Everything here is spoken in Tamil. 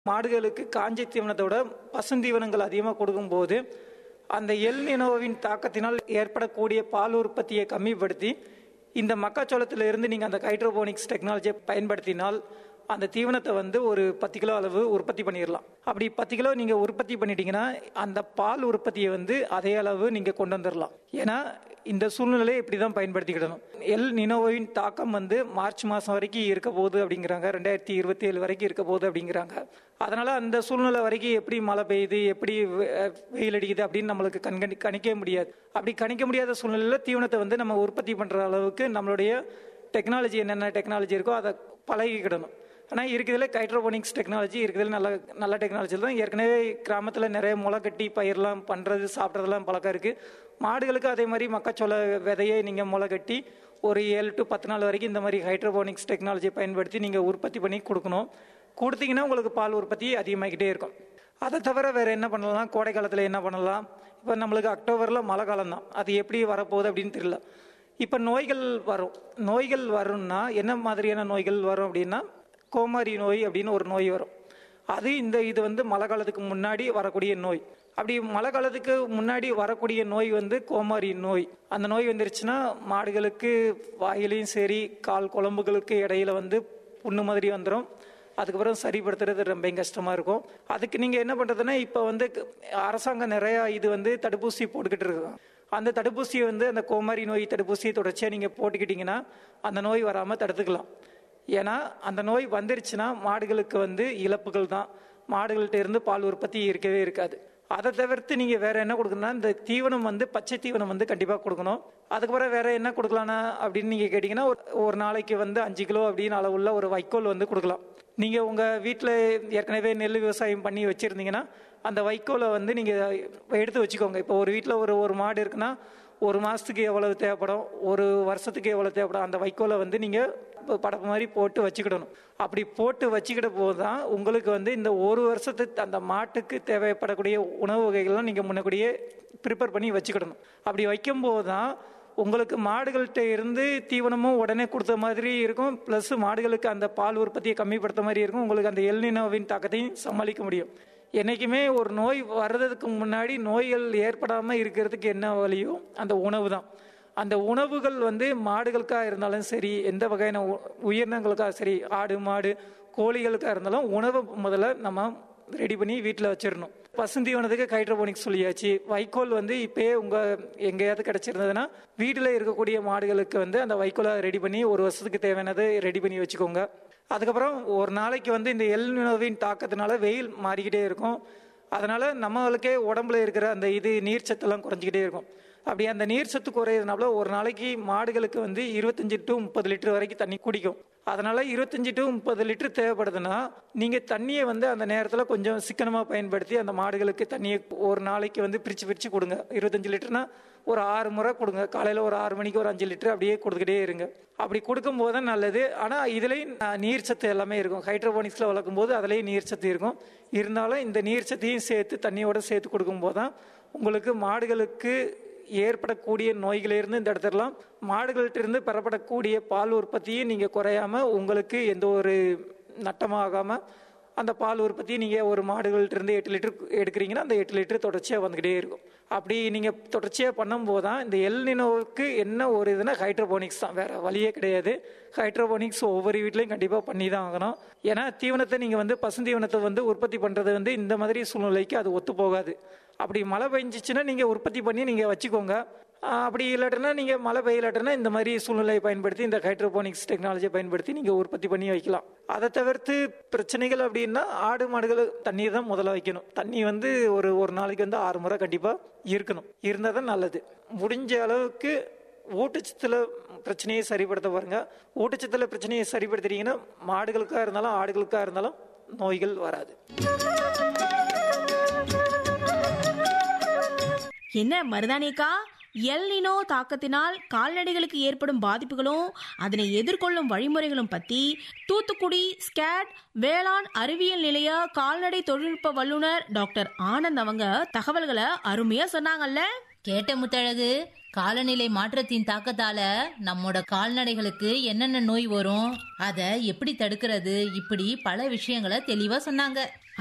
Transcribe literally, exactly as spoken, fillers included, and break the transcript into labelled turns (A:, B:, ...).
A: மாடுகளுக்கு காஞ்சி தீவனத்தோட பசுந்தீவனங்கள் அதிகமாக கொடுக்கும்போது அந்த எல் நினோவின் தாக்கத்தினால் ஏற்படக்கூடிய பால் உற்பத்தியை கம்மிப்படுத்தி இந்த மக்காச்சோளத்திலிருந்து நீங்கள் அந்த ஹைட்ரோபோனிக்ஸ் டெக்னாலஜியை பயன்படுத்தினால் அந்த தீவனத்தை வந்து ஒரு பத்து கிலோ அளவு உற்பத்தி பண்ணிடலாம். அப்படி பத்து கிலோ நீங்கள் உற்பத்தி பண்ணிட்டீங்கன்னா அந்த பால் உற்பத்தியை வந்து அதே அளவு நீங்கள் கொண்டு வந்துடலாம். ஏன்னா இந்த சூழ்நிலையை இப்படி தான் பயன்படுத்திக்கிடணும். எல் நினோவின் தாக்கம் வந்து மார்ச் மாதம் வரைக்கும் இருக்க போகுது அப்படிங்கிறாங்க, ரெண்டாயிரத்தி இருபத்தி ஏழு வரைக்கும் இருக்க போகுது அப்படிங்கிறாங்க. அதனால் அந்த சூழ்நிலை வரைக்கும் எப்படி மழை பெய்யுது, எப்படி வெயில் அடிக்குது அப்படின்னு நம்மளுக்கு கண்கணி கணிக்க முடியாது. அப்படி கணிக்க முடியாத சூழ்நிலையில் தீவனத்தை வந்து நம்ம உற்பத்தி பண்ணுற அளவுக்கு நம்மளுடைய டெக்னாலஜி என்னென்ன டெக்னாலஜி இருக்கோ அதை பழகிக்கிடணும். ஆனால் இருக்கிறதுல ஹைட்ரோபோனிக்ஸ் டெக்னாலஜி இருக்கிறதுல நல்ல நல்ல டெக்னாலஜி தான். ஏற்கனவே கிராமத்தில் நிறைய முளை கட்டி பயிரெலாம் பண்ணுறது சாப்பிட்றதுலாம் பழக்கம் இருக்குது. மாடுகளுக்கு அதே மாதிரி மக்காச்சோள விதையை நீங்கள் முளை கட்டி ஒரு ஏழு டு பத்து நாள் வரைக்கும் இந்த மாதிரி ஹைட்ரோபோனிக்ஸ் டெக்னாலஜியை பயன்படுத்தி நீங்கள் உற்பத்தி பண்ணி கொடுக்கணும். கொடுத்தீங்கன்னா உங்களுக்கு பால் உற்பத்தி அதிகமாகிக்கிட்டே இருக்கும். அதை தவிர வேறு என்ன பண்ணலாம்? கோடை காலத்தில் என்ன பண்ணலாம்? இப்போ நம்மளுக்கு அக்டோபரில் மழை காலம் தான், அது எப்படி வரப்போகுது அப்படின்னு தெரியல. இப்போ நோய்கள் வரும். நோய்கள் வரும்னா என்ன மாதிரியான நோய்கள் வரும் அப்படின்னா, கோமாரி நோய் அப்படின்னு ஒரு நோய் வரும். அது இந்த இது வந்து மழை காலத்துக்கு முன்னாடி வரக்கூடிய நோய். அப்படி மழை காலத்துக்கு முன்னாடி வரக்கூடிய நோய் வந்து கோமாரி நோய். அந்த நோய் வந்துருச்சுன்னா மாடுகளுக்கு வாயிலையும் சரி கால் குழம்புகளுக்கு இடையில வந்து புண்ணு மாதிரி வந்துடும். அதுக்கப்புறம் சரிப்படுத்துறது ரொம்ப கஷ்டமாக இருக்கும். அதுக்கு நீங்கள் என்ன பண்ணுறதுன்னா, இப்போ வந்து அரசாங்கம் நிறையா இது வந்து தடுப்பூசி போட்டுக்கிட்டு இருக்காங்க. அந்த தடுப்பூசியை வந்து அந்த கோமாரி நோய் தடுப்பூசியை தொடர்ச்சியாக நீங்கள் போட்டுக்கிட்டிங்கன்னா அந்த நோய் வராமல் தடுத்துக்கலாம். ஏன்னா அந்த நோய் வந்துருச்சுன்னா மாடுகளுக்கு வந்து இழப்புகள் தான். மாடுகள்கிட்ட இருந்து பால் உற்பத்தி இருக்கவே இருக்காது. அதை தவிர்த்து நீங்கள் வேறு என்ன கொடுக்கணும்னா, இந்த தீவனம் வந்து பச்சை தீவனம் வந்து கண்டிப்பாக கொடுக்கணும். அதுக்கப்புறம் வேறு என்ன கொடுக்கலான்னா அப்படின்னு நீங்கள் கேட்டிங்கன்னா, ஒரு நாளைக்கு வந்து அஞ்சு கிலோ அப்படின்னு அளவுள்ள ஒரு வைக்கோல் வந்து கொடுக்கலாம். நீங்கள் உங்கள் வீட்டில் ஏற்கனவே நெல் விவசாயம் பண்ணி வச்சுருந்தீங்கன்னா அந்த வைக்கோலை வந்து நீங்கள் எடுத்து வச்சுக்கோங்க. இப்போ ஒரு வீட்டில் ஒரு ஒரு மாடு இருக்குன்னா ஒரு மாதத்துக்கு எவ்வளவு தேவைப்படும், ஒரு வருஷத்துக்கு எவ்வளோ தேவைப்படும், அந்த வைக்கோலை வந்து நீங்கள் படப்பு மாதிரி போட்டு வச்சுக்கிடணும். அப்படி போட்டு வச்சுக்கிட்ட போது தான் உங்களுக்கு வந்து இந்த ஒரு வருஷத்துக்கு அந்த மாட்டுக்கு தேவைப்படக்கூடிய உணவு வகைகள்லாம் நீங்கள் முன்னக்கூடியே ப்ரிப்பேர் பண்ணி வச்சுக்கிடணும். அப்படி வைக்கும்போது தான் உங்களுக்கு மாடுகள்கிட்ட இருந்து தீவனமும் உடனே கொடுத்த மாதிரி இருக்கும், ப்ளஸ் மாடுகளுக்கு அந்த பால் உற்பத்தியை கம்மிப்படுத்த மாதிரி இருக்கும். உங்களுக்கு அந்த எல் நினோவின் தாக்கத்தையும் சமாளிக்க முடியும். என்றைக்குமே ஒரு நோய் வர்றதுக்கு முன்னாடி நோய்கள் ஏற்படாமல் இருக்கிறதுக்கு என்ன வழியோ அந்த உணவு தான். அந்த உணவுகள் வந்து மாடுகளுக்காக இருந்தாலும் சரி, எந்த வகையான உயிரினங்களுக்காக சரி, ஆடு மாடு கோழிகளுக்காக இருந்தாலும் உணவு முதல்ல நம்ம ரெடி பண்ணி வீட்டில் வச்சிடணும். பசுந்தீவனத்துக்கு ஹைட்ரோபோனிக்ஸ் சொல்லியாச்சு. வைக்கோல் வந்து இப்போயே உங்கள் எங்கேயாவது கிடச்சிருந்ததுன்னா வீட்டில் இருக்கக்கூடிய மாடுகளுக்கு வந்து அந்த வைக்கோலை ரெடி பண்ணி ஒரு வருஷத்துக்கு தேவையானதை ரெடி பண்ணி வச்சுக்கோங்க. அதுக்கப்புறம் ஒரு நாளைக்கு வந்து இந்த எல் நினோவின் தாக்கத்தினால வெயில் மாறிக்கிட்டே இருக்கும். அதனால் நம்மளுக்கே உடம்புல இருக்கிற அந்த இது நீர் சத்தெல்லாம் குறைஞ்சிக்கிட்டே இருக்கும். அப்படி அந்த நீர் சத்து குறையிறதுனால ஒரு நாளைக்கு மாடுகளுக்கு வந்து இருபத்தஞ்சி டு முப்பது லிட்டர் வரைக்கும் தண்ணி குடிக்கும். அதனால் இருபத்தஞ்சி டு முப்பது லிட்டர் தேவைப்படுதுன்னா நீங்கள் தண்ணியை வந்து அந்த நேரத்தில் கொஞ்சம் சிக்கனமாக பயன்படுத்தி அந்த மாடுகளுக்கு தண்ணியை ஒரு நாளைக்கு வந்து பிரித்து பிரித்து கொடுங்க. இருபத்தஞ்சி லிட்டர்னா ஒரு ஆறு முறை கொடுங்க. காலையில் ஒரு ஆறு மணிக்கு ஒரு அஞ்சு லிட்டர் அப்படியே கொடுத்துக்கிட்டே இருங்க. அப்படி கொடுக்கும்போது தான் நல்லது. ஆனால் இதுலேயும் நீர் சத்து எல்லாமே இருக்கும். ஹைட்ரோபோனிக்ஸில் வளர்க்கும் போது அதுலேயும் நீர் சத்து இருக்கும். இருந்தாலும் இந்த நீர் சத்தையும் சேர்த்து தண்ணியோடு சேர்த்து கொடுக்கும்போது தான் உங்களுக்கு மாடுகளுக்கு ஏற்படக்கூடிய நோய்களிலிருந்து இந்த இடத்துலாம் மாடுகள்கிட்ட பெறப்படக்கூடிய பால் உற்பத்தியை நீங்கள் குறையாமல் உங்களுக்கு எந்த ஒரு நட்டமாகாமல் அந்த பால் உற்பத்தி நீங்கள் ஒரு மாடுகள்கிட்ட எட்டு லிட்டர் எடுக்கிறீங்கன்னா அந்த எட்டு லிட்டர் தொடர்ச்சியாக வந்துக்கிட்டே இருக்கும். அப்படி நீங்கள் தொடர்ச்சியாக பண்ணும்போது தான் இந்த எல் நினோவுக்கு என்ன ஒரு இதுனா ஹைட்ரோபோனிக்ஸ் தான், வேறு வழியே கிடையாது. ஹைட்ரோபோனிக்ஸ் ஒவ்வொரு வீட்லையும் கண்டிப்பாக பண்ணி தான் ஆகணும். ஏன்னா தீவனத்தை நீங்கள் வந்து பசுந்தீவனத்தை வந்து உற்பத்தி பண்ணுறது வந்து இந்த மாதிரி சூழ்நிலைக்கு அது ஒத்து போகாது. அப்படி மழை பெஞ்சிச்சுன்னா நீங்கள் உற்பத்தி பண்ணி நீங்கள் வச்சுக்கோங்க. அப்படி இல்லாட்டினா நீங்கள் மழை பெய்யலாட்டினா இந்த மாதிரி சூழ்நிலையை பயன்படுத்தி இந்த ஹைட்ரோபோனிக்ஸ் டெக்னாலஜியை பயன்படுத்தி நீங்கள் உற்பத்தி பண்ணி வைக்கலாம். அதை தவிர்த்து பிரச்சனைகள் அப்படின்னா ஆடு மாடுகள் தண்ணீர் தான் முதல்ல வைக்கணும். தண்ணி வந்து ஒரு ஒரு நாளைக்கு வந்து ஆறு முறை கண்டிப்பாக இருக்கணும். இருந்தால் தான் நல்லது. முடிஞ்ச அளவுக்கு ஊட்டச்சத்தில் பிரச்சனையை சரிப்படுத்த பாருங்க. ஊட்டச்சத்தில் பிரச்சனையை சரிப்படுத்துறீங்கன்னா மாடுகளுக்காக இருந்தாலும் ஆடுகளுக்காக இருந்தாலும் நோய்கள் வராது.
B: என்ன மருதானிக்கா, எல் நினோ தாக்கத்தினால் கால்நடைகளுக்கு ஏற்படும் பாதிப்புகளும் அதனை எதிர்கொள்ளும் வழிமுறைகளும் பத்தி தூத்துக்குடி ஸ்கேட் வேளாண் அறிவியல் நிலைய கால்நடை தொழில்நுட்ப வல்லுநர் டாக்டர் ஆனந்த் அவங்க தகவல்களை அருமையா சொன்னாங்கல்ல.
C: கேட்ட முத்தழகு, காலநிலை மாற்றத்தின் தாக்கத்தால நம்மோட கால்நடைகளுக்கு என்னென்ன நோய் வரும், அதை எப்படி தடுக்கிறது, இப்படி பல விஷயங்களை தெளிவா சொன்னாங்க.